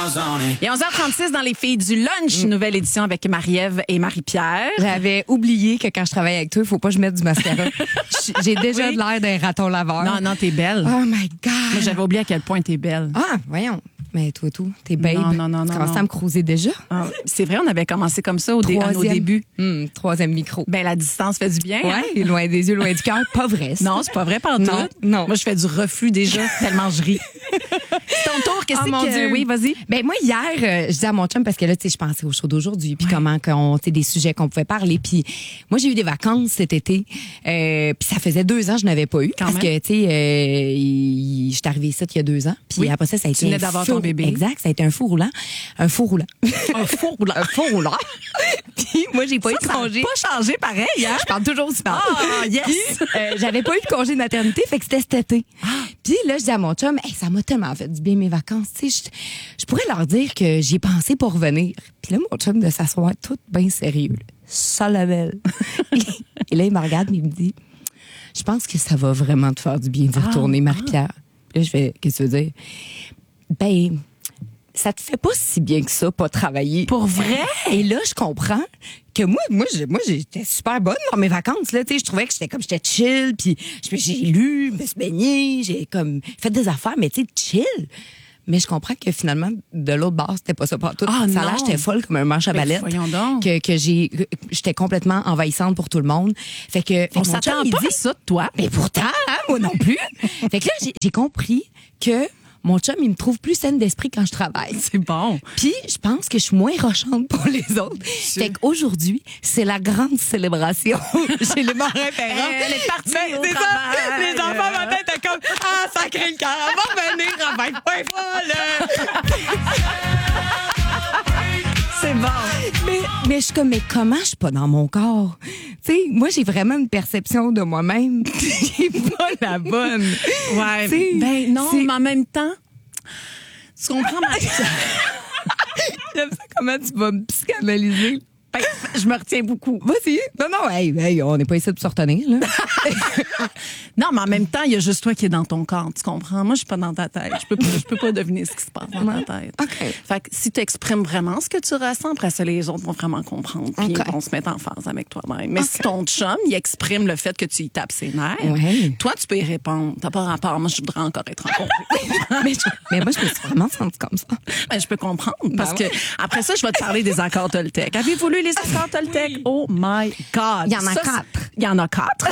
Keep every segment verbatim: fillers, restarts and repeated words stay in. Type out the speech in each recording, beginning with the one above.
Et onze heures trente-six dans les filles du lunch, mm. nouvelle édition avec Marie-Ève et Marie-Pierre. J'avais oublié que quand je travaille avec toi, il faut pas que je mette du mascara. J'ai déjà oui. de l'air d'un raton laveur. Non, non, t'es belle. Oh my God. Moi, j'avais oublié à quel point t'es belle. Ah, voyons. Mais toi, tout, t'es babe. Non, non, non. Tu non, commences non. à me croiser déjà. Ah, c'est vrai, on avait commencé comme ça au, dé- à nos débuts. Hum, troisième micro. Ben, la distance fait du bien. Ouais, hein? loin des yeux, loin du cœur. Pas vrai, ça. Non, c'est pas vrai, pantoute. Non, non. Moi, je fais du reflux déjà, tellement je ris. Ton tour, qu'est-ce oh, que... Dieu. Oui, vas-y. Ben, moi, hier, euh, je disais à mon chum, parce que là, tu sais, je pensais au show d'aujourd'hui, puis ouais. comment qu'on, tu sais, des sujets qu'on pouvait parler. Puis moi, j'ai eu des vacances cet été. Euh, puis ça faisait deux ans que je n'avais pas eu. Quand parce même. que, tu sais, euh, j'étais arrivée ici il y a deux ans. Puis oui. après ça, ça a été tu venais un d'avoir fou... ton bébé. Exact, ça a été un fou roulant. Un fou roulant. Un fou roulant. un fou roulant. Puis moi, j'ai pas ça, eu de ça congé. Ça n'a pas changé pareil, hein? Je parle toujours aussi fort. Ah, yes! Puis, euh, j'avais pas eu de congé de maternité, fait que c'était cet été. Ah. Puis là, je dis à mon chum, hey, ça m'a tellement fait du bien mes vacances. Tu sais, je, je pourrais leur dire que j'y ai pensé pour revenir. Puis là, mon chum de s'asseoir tout bien sérieux. Là. Ça la belle. Et là, il me regarde et il me dit, je pense que ça va vraiment te faire du bien d'y retourner, ah. Marie-Pierre. Puis là, je fais, qu'est-ce que tu veux dire? Ben... ça te fait pas si bien que ça, pas travailler. Pour vrai? Et là, je comprends que moi, moi, moi, j'étais super bonne dans mes vacances, là, tu sais, je trouvais que j'étais comme, j'étais chill, puis j'ai lu, je me suis baignée, j'ai comme fait des affaires, mais tu sais, chill. Mais je comprends que finalement, de l'autre bord, c'était pas ça partout. Ah, ça a non. l'air, j'étais folle comme un manche à ben, balette. Voyons donc. Que, que j'ai, j'étais complètement envahissante pour tout le monde. Fait que, fait on que s'attend chum, pas dit, à ça de toi. Mais pourtant, hein, moi non plus. Fait que là, j'ai, j'ai compris que mon chum, il me trouve plus saine d'esprit quand je travaille. C'est bon. Puis, je pense que je suis moins rochante pour les autres. Je... Fait qu'aujourd'hui, c'est la grande célébration chez les marins-parents. Elle est partie ben, au c'est travail. Ça. Les enfants, ma tête, étaient comme « Ah, sacré le cœur, elle va revenir, elle va être pas folle! » C'est bon. Mais, mais je suis comme, mais comment je suis pas dans mon corps? Tu sais, moi, j'ai vraiment une perception de moi-même qui est pas la bonne. Ouais. T'sais, ben non, c'est... mais en même temps, tu comprends ma... J'aime ça comment tu vas me psychanalyser. Ben, je me retiens beaucoup. Vas-y. Non, non, hey, hey, on n'est pas ici pour se retenir, là. Non, mais en même temps, il y a juste toi qui es dans ton corps, tu comprends? Moi, je suis pas dans ta tête. Je peux, je peux pas deviner ce qui se passe dans ta tête. OK. Fait que si tu exprimes vraiment ce que tu ressens, après ça, les autres vont vraiment comprendre. Puis okay. ils vont se mettre en phase avec toi-même. Mais okay. si ton chum, il exprime le fait que tu y tapes ses nerfs, ouais. toi, tu peux y répondre. T'as pas rapport. Moi, je voudrais encore être rencontrée. mais, je, mais moi, je me suis vraiment sentie comme ça. Ben, je peux comprendre. Parce ben ouais. que après ça, je vais te parler des accords Toltec. Avez-vous lu les accords Toltec? Oui. Oh my God. Il y en a ça, quatre. Il y en a quatre.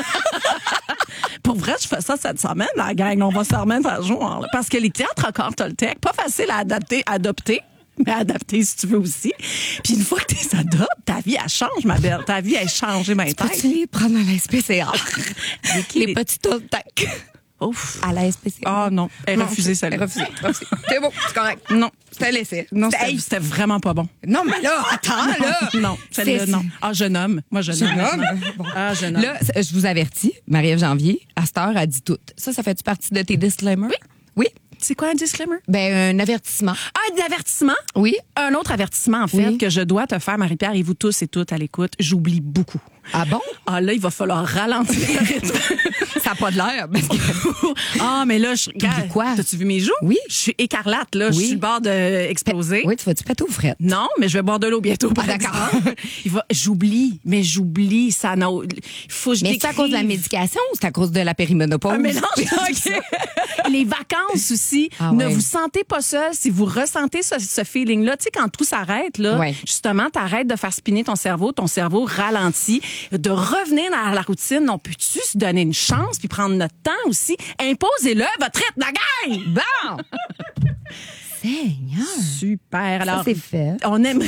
Pour vrai, je fais ça cette semaine, la gang. On va se remettre à jour. Là. Parce que les théâtres accords Toltec, pas facile à adapter, adopter. Mais adapter si tu veux aussi. Puis une fois que tu les adoptes, ta vie, elle change, ma belle. Ta vie, elle change maintenant. Peux-tu les prendre à la S P C A? les, les petits Toltec. Ouf. À la S P C A. Ah oh, non, elle a refusé celle-là. Elle refusé. C'est bon, c'est correct. Non. C'était laissé. Non, c'était, c'était vraiment pas bon. Non, mais là, attends, non, là. Non, celle-là, non. Ah, jeune homme. Moi, jeune, jeune homme. homme. Bon. Ah, jeune homme. Là, je vous avertis, Marie-Ève Janvier, à cette heure, a dit tout. Ça, ça fait-tu partie de tes disclaimers? Oui. Oui. C'est quoi un disclaimer? Ben, un avertissement. Ah, un avertissement? Oui. Un autre avertissement, en fait, oui. que je dois te faire, Marie-Pierre, et vous tous et toutes à l'écoute. J'oublie beaucoup. Ah bon? Ah là, il va falloir ralentir le rythme. Ça n'a pas de l'air. Parce que... Ah, mais là, je regarde. Quoi? T'as-tu vu mes joues? Oui. Je suis écarlate, là. Oui. Je suis sur le bord d'exploser. Oui, tu vas-tu péter aux frettes? Non, mais je vais boire de l'eau bientôt. Ah, d'accord. Il va... J'oublie, mais j'oublie. Ça n'a... Faut que je mais décrive. c'est à cause de la médication ou c'est à cause de la périménopause? Un mélange. Okay. Les vacances aussi. Ah, ne ouais. vous sentez pas seul si vous ressentez ce, ce feeling-là. Tu sais, quand tout s'arrête, là, ouais. justement, t'arrêtes de faire spinner ton cerveau, ton cerveau ralentit, de revenir dans la routine. On peut-tu se donner une chance puis prendre notre temps aussi? Imposez-le, votre rythme, la gang! Bon! Seigneur! Super. Alors, ça, c'est fait. On aimerait...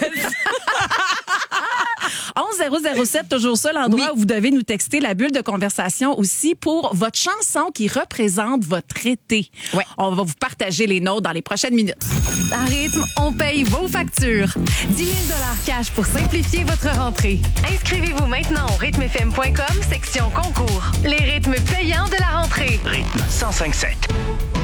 onze zéro zéro sept, toujours ça, l'endroit oui. où vous devez nous texter la bulle de conversation aussi pour votre chanson qui représente votre été. Ouais. On va vous partager les nôtres dans les prochaines minutes. À Rythme, on paye vos factures. dix mille dollars cash pour simplifier votre rentrée. Inscrivez-vous maintenant au rythme f m point com, section concours. Les rythmes payants de la rentrée. Rythme cent cinq sept.